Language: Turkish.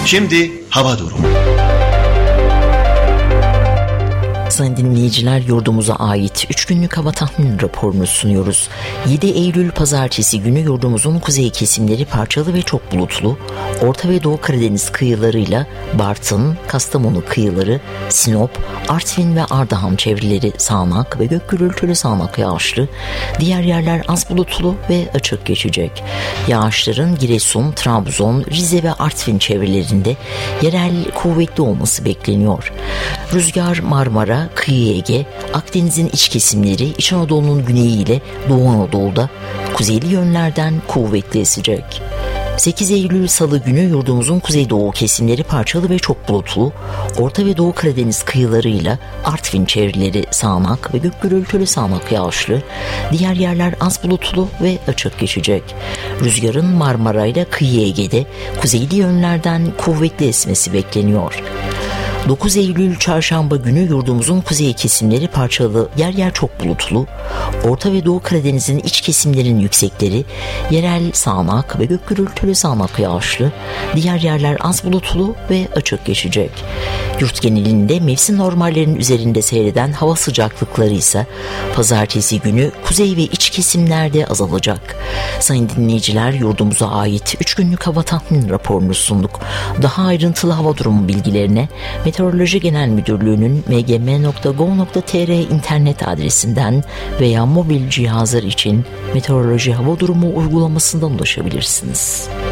Şimdi hava durumu. Sayın dinleyiciler, yurdumuza ait 3 günlük hava tahmin raporunu sunuyoruz. 7 Eylül Pazartesi günü yurdumuzun kuzey kesimleri parçalı ve çok bulutlu. Orta ve Doğu Karadeniz kıyılarıyla Bartın, Kastamonu kıyıları, Sinop, Artvin ve Ardahan çevreleri sağanak ve gök gürültülü sağanak yağışlı. Diğer yerler az bulutlu ve açık geçecek. Yağışların Giresun, Trabzon, Rize ve Artvin çevrelerinde yerel kuvvetli olması bekleniyor. Rüzgar Marmara, Kıyı Ege, Akdeniz'in iç kesimleri, İç Anadolu'nun güneyi ile Doğu Anadolu'da kuzeyli yönlerden kuvvetli esecek. 8 Eylül Salı günü yurdumuzun kuzeydoğu kesimleri parçalı ve çok bulutlu, Orta ve Doğu Karadeniz kıyılarıyla Artvin çevreleri sağanak ve gök gürültülü sağanak yağışlı, diğer yerler az bulutlu ve açık geçecek. Rüzgarın Marmara ile Kıyı Ege'de kuzeyli yönlerden kuvvetli esmesi bekleniyor. 9 Eylül Çarşamba günü yurdumuzun kuzey kesimleri parçalı, yer yer çok bulutlu, Orta ve Doğu Karadeniz'in iç kesimlerin yüksekleri yerel sağanak ve gök gürültülü sağanak yağışlı, diğer yerler az bulutlu ve açık geçecek. Yurt genelinde mevsim normallerinin üzerinde seyreden hava sıcaklıkları ise Pazartesi günü kuzey ve iç kesimlerde azalacak. Sayın dinleyiciler, yurdumuza ait 3 günlük hava tahmin raporunu sunduk. Daha ayrıntılı hava durumu bilgilerine Meteoroloji Genel Müdürlüğü'nün mgm.gov.tr internet adresinden veya mobil cihazlar için meteoroloji hava durumu uygulamasından ulaşabilirsiniz.